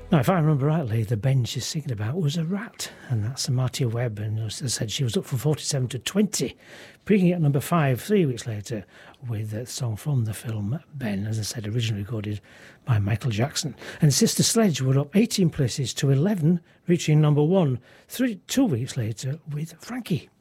Now, if I remember rightly, the Ben she's singing about was a rat, and that's Marty Webb. And as I said, she was up from 47 to 20, peaking at number 5 3 weeks later with a song from the film Ben, as I said, originally recorded by Michael Jackson. And Sister Sledge were up 18 places to 11, reaching number 1 2 weeks later with Frankie.